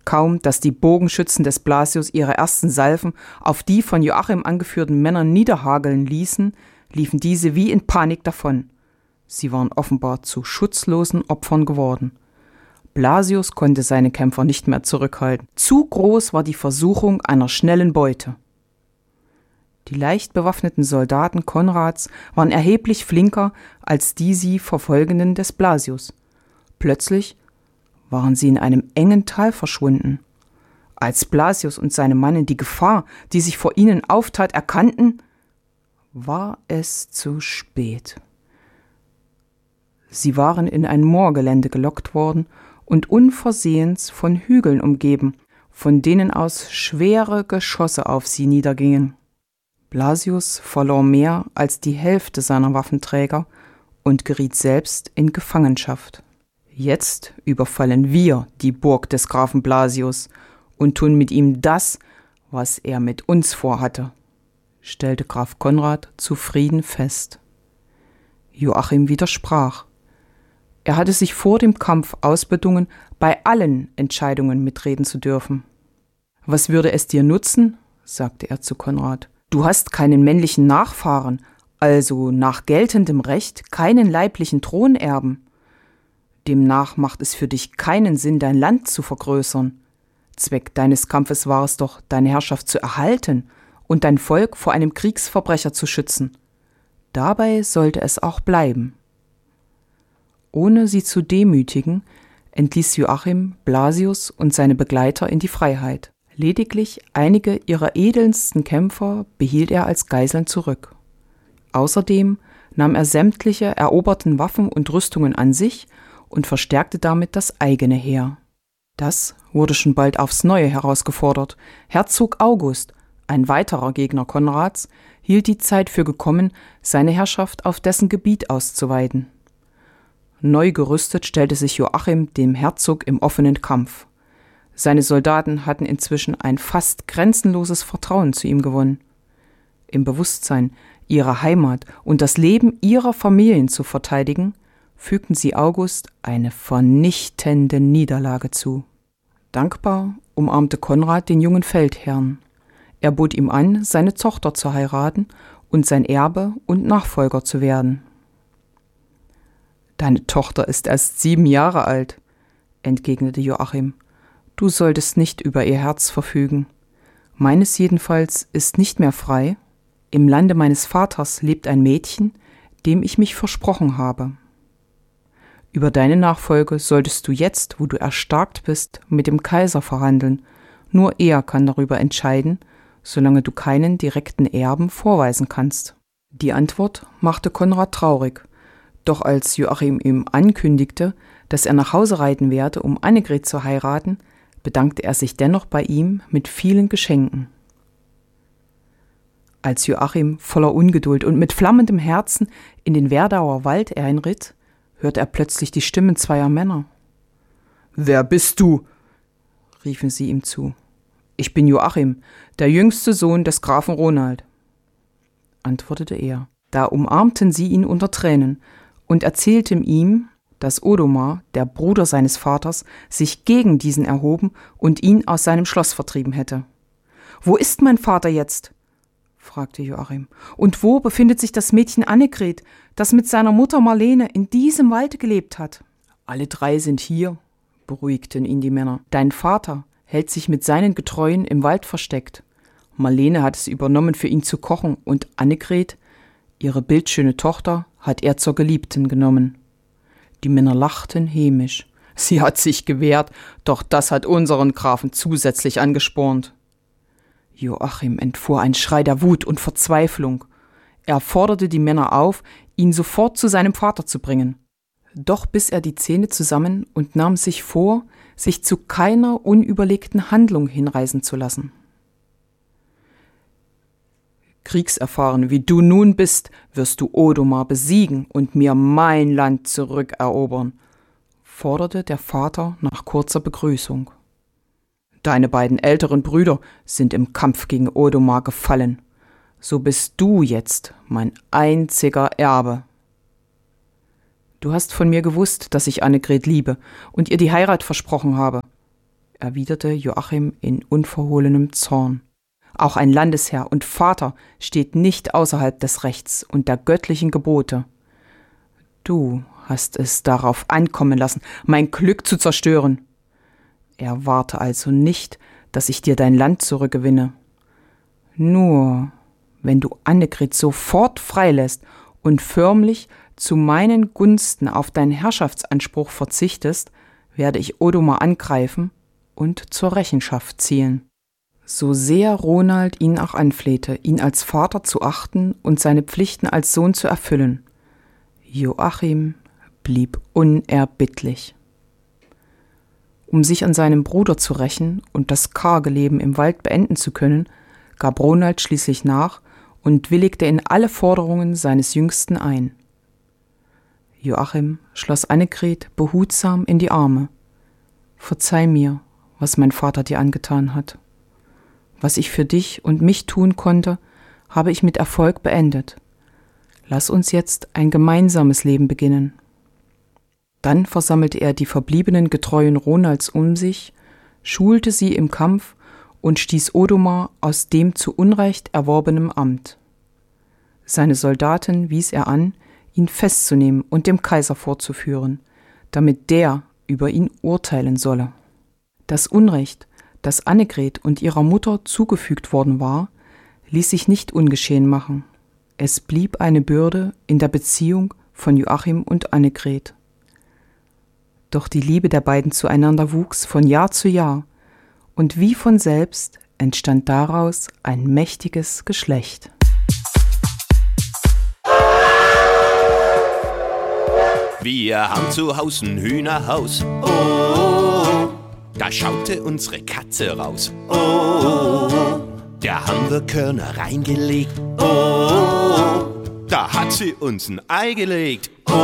Kaum, dass die Bogenschützen des Blasius ihre ersten Salven auf die von Joachim angeführten Männer niederhageln ließen, liefen diese wie in Panik davon. Sie waren offenbar zu schutzlosen Opfern geworden. Blasius konnte seine Kämpfer nicht mehr zurückhalten. Zu groß war die Versuchung einer schnellen Beute. Die leicht bewaffneten Soldaten Konrads waren erheblich flinker als die sie Verfolgenden des Blasius. Plötzlich waren sie in einem engen Tal verschwunden. Als Blasius und seine Mannen die Gefahr, die sich vor ihnen auftat, erkannten, war es zu spät. Sie waren in ein Moorgelände gelockt worden und unversehens von Hügeln umgeben, von denen aus schwere Geschosse auf sie niedergingen. Blasius verlor mehr als die Hälfte seiner Waffenträger und geriet selbst in Gefangenschaft. Jetzt überfallen wir die Burg des Grafen Blasius und tun mit ihm das, was er mit uns vorhatte, stellte Graf Konrad zufrieden fest. Joachim widersprach. Er hatte sich vor dem Kampf ausbedungen, bei allen Entscheidungen mitreden zu dürfen. »Was würde es dir nutzen?« sagte er zu Konrad. »Du hast keinen männlichen Nachfahren, also nach geltendem Recht keinen leiblichen Thronerben. Demnach macht es für dich keinen Sinn, dein Land zu vergrößern. Zweck deines Kampfes war es doch, deine Herrschaft zu erhalten und dein Volk vor einem Kriegsverbrecher zu schützen. Dabei sollte es auch bleiben.« Ohne sie zu demütigen, entließ Joachim Blasius und seine Begleiter in die Freiheit. Lediglich einige ihrer edelsten Kämpfer behielt er als Geiseln zurück. Außerdem nahm er sämtliche eroberten Waffen und Rüstungen an sich und verstärkte damit das eigene Heer. Das wurde schon bald aufs Neue herausgefordert. Herzog August, ein weiterer Gegner Konrads, hielt die Zeit für gekommen, seine Herrschaft auf dessen Gebiet auszuweiten. Neu gerüstet stellte sich Joachim dem Herzog im offenen Kampf. Seine Soldaten hatten inzwischen ein fast grenzenloses Vertrauen zu ihm gewonnen. Im Bewusstsein, ihre Heimat und das Leben ihrer Familien zu verteidigen, fügten sie August eine vernichtende Niederlage zu. Dankbar umarmte Konrad den jungen Feldherrn. Er bot ihm an, seine Tochter zu heiraten und sein Erbe und Nachfolger zu werden. »Deine Tochter ist erst 7 Jahre alt«, entgegnete Joachim. »Du solltest nicht über ihr Herz verfügen. Meines jedenfalls ist nicht mehr frei. Im Lande meines Vaters lebt ein Mädchen, dem ich mich versprochen habe. Über deine Nachfolge solltest du jetzt, wo du erstarkt bist, mit dem Kaiser verhandeln. Nur er kann darüber entscheiden, solange du keinen direkten Erben vorweisen kannst.« Die Antwort machte Konrad traurig. Doch als Joachim ihm ankündigte, dass er nach Hause reiten werde, um Annegret zu heiraten, bedankte er sich dennoch bei ihm mit vielen Geschenken. Als Joachim voller Ungeduld und mit flammendem Herzen in den Werdauer Wald einritt, hörte er plötzlich die Stimmen 2 Männer. »Wer bist du?« riefen sie ihm zu. »Ich bin Joachim, der jüngste Sohn des Grafen Ronald«, antwortete er. Da umarmten sie ihn unter Tränen und erzählten ihm, dass Odomar, der Bruder seines Vaters, sich gegen diesen erhoben und ihn aus seinem Schloss vertrieben hätte. »Wo ist mein Vater jetzt?« fragte Joachim. »Und wo befindet sich das Mädchen Annegret, das mit seiner Mutter Marlene in diesem Walde gelebt hat?« »Alle 3 sind hier«, beruhigten ihn die Männer. »Dein Vater hält sich mit seinen Getreuen im Wald versteckt. Marlene hat es übernommen, für ihn zu kochen, und Annegret, ihre bildschöne Tochter, hat er zur Geliebten genommen.« Die Männer lachten hämisch. »Sie hat sich gewehrt, doch das hat unseren Grafen zusätzlich angespornt.« Joachim entfuhr ein Schrei der Wut und Verzweiflung. Er forderte die Männer auf, ihn sofort zu seinem Vater zu bringen. Doch biss er die Zähne zusammen und nahm sich vor, sich zu keiner unüberlegten Handlung hinreißen zu lassen. »Kriegserfahren wie du nun bist, wirst du Odomar besiegen und mir mein Land zurückerobern«, forderte der Vater nach kurzer Begrüßung. »Deine beiden älteren Brüder sind im Kampf gegen Odomar gefallen. So bist du jetzt mein einziger Erbe. Du hast von mir gewusst, dass ich Annegret liebe und ihr die Heirat versprochen habe. erwiderte Joachim in unverhohlenem Zorn. Auch ein Landesherr und Vater steht nicht außerhalb des Rechts und der göttlichen Gebote. Du hast es darauf ankommen lassen, mein Glück zu zerstören. Erwarte also nicht, dass ich dir dein Land zurückgewinne. Nur, wenn du Annegret sofort freilässt und förmlich zu meinen Gunsten auf deinen Herrschaftsanspruch verzichtest, werde ich Odomar angreifen und zur Rechenschaft ziehen. So sehr Ronald ihn auch anflehte, ihn als Vater zu achten und seine Pflichten als Sohn zu erfüllen, Joachim blieb unerbittlich. Um sich an seinem Bruder zu rächen und das karge Leben im Wald beenden zu können, gab Ronald schließlich nach und willigte in alle Forderungen seines Jüngsten ein. Joachim schloss Annegret behutsam in die Arme. »Verzeih mir, was mein Vater dir angetan hat. Was ich für dich und mich tun konnte, habe ich mit Erfolg beendet. Lass uns jetzt ein gemeinsames Leben beginnen.« Dann versammelte er die verbliebenen Getreuen Ronalds um sich, schulte sie im Kampf und stieß Odomar aus dem zu Unrecht erworbenen Amt. Seine Soldaten wies er an, ihn festzunehmen und dem Kaiser vorzuführen, damit der über ihn urteilen solle. Das Unrecht, das Annegret und ihrer Mutter zugefügt worden war, ließ sich nicht ungeschehen machen. Es blieb eine Bürde in der Beziehung von Joachim und Annegret. Doch die Liebe der beiden zueinander wuchs von Jahr zu Jahr, und wie von selbst entstand daraus ein mächtiges Geschlecht. Wir haben zu Haus ein Hühnerhaus. Oh, da schaute unsere Katze raus. Oh, da haben wir Körner reingelegt. Oh, da hat sie uns ein Ei gelegt.